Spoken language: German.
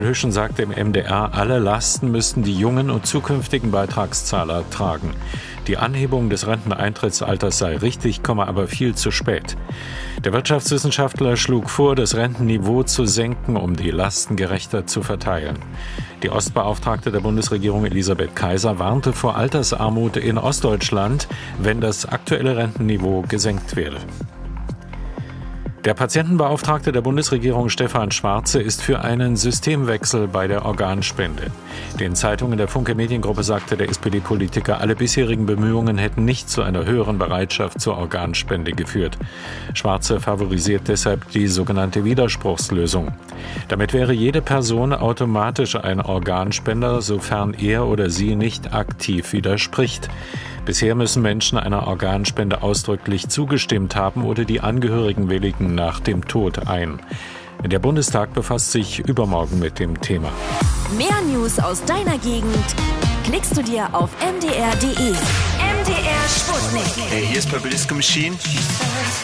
Hüschen sagte im MDR, alle Lasten müssten die jungen und zukünftigen Beitragszahler tragen. Die Anhebung des Renteneintrittsalters sei richtig, aber viel zu spät. Der Wirtschaftswissenschaftler schlug vor, das Rentenniveau zu senken, um die Lasten gerechter zu verteilen. Die Ostbeauftragte der Bundesregierung Elisabeth Kaiser warnte vor Altersarmut in Ostdeutschland, wenn das aktuelle Rentenniveau gesenkt werde. Der Patientenbeauftragte der Bundesregierung Stefan Schwarze ist für einen Systemwechsel bei der Organspende. Den Zeitungen der Funke Mediengruppe sagte der SPD-Politiker, alle bisherigen Bemühungen hätten nicht zu einer höheren Bereitschaft zur Organspende geführt. Schwarze favorisiert deshalb die sogenannte Widerspruchslösung. Damit wäre jede Person automatisch ein Organspender, sofern er oder sie nicht aktiv widerspricht. Bisher müssen Menschen einer Organspende ausdrücklich zugestimmt haben oder die Angehörigen willigen nach dem Tod ein. Der Bundestag befasst sich übermorgen mit dem Thema. Mehr News aus deiner Gegend klickst du dir auf mdr.de. MDR Sputnik. Hey, hier ist Purple Disco Machine.